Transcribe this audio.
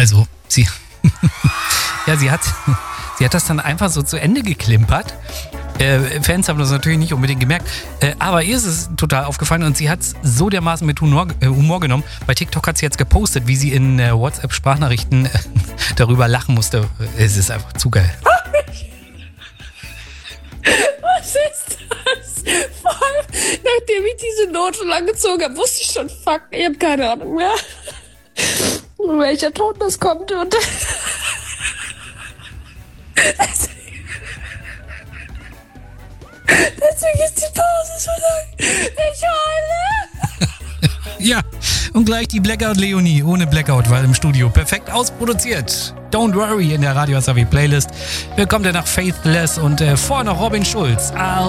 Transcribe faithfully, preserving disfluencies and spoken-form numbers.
Also, sie, ja, sie hat, sie hat das dann einfach so zu Ende geklimpert. Äh, Fans haben das natürlich nicht unbedingt gemerkt, äh, aber ihr ist es total aufgefallen und sie hat es so dermaßen mit Humor, äh, Humor genommen. Bei TikTok hat sie jetzt gepostet, wie sie in äh, WhatsApp-Sprachnachrichten äh, darüber lachen musste. Es ist einfach zu geil. Was ist das? Vor allem, nachdem ich diese Note lang gezogen habe, wusste ich schon, fuck, ich habe keine Ahnung mehr, welcher Ton das kommt. Und deswegen ist die Pause so lang. Ich heule. Ja, und gleich die Blackout Leonie ohne Blackout, weil im Studio perfekt ausproduziert. Don't worry in der Radio Wasabi Playlist. Willkommen danach Faithless und äh, vorher noch Robin Schulz.